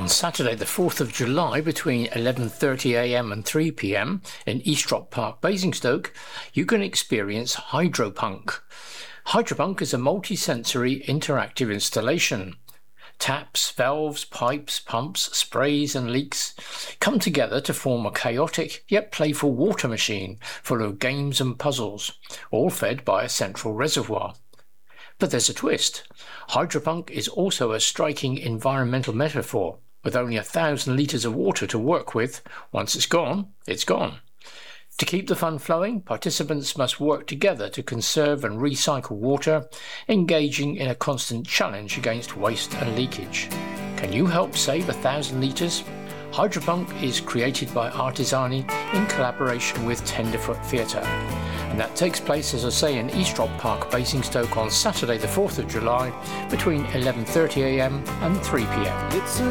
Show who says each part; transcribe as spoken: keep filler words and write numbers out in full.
Speaker 1: On Saturday the fourth of July between eleven thirty a m and three p m in Eastrop Park, Basingstoke, you can experience Hydropunk. Hydropunk is a multi-sensory interactive installation. Taps, valves, pipes, pumps, sprays and leaks come together to form a chaotic yet playful water machine full of games and puzzles, all fed by a central reservoir. But there's a twist. Hydropunk is also a striking environmental metaphor. With only a thousand litres of water to work with, once it's gone, it's gone. To keep the fun flowing, participants must work together to conserve and recycle water, engaging in a constant challenge against waste and leakage. Can you help save a thousand litres? Hydropunk is created by Artisani in collaboration with Tenderfoot Theatre, and that takes place, as I say, in Eastrop Park, Basingstoke on Saturday the fourth of July between eleven thirty a m and three p m.
Speaker 2: It's a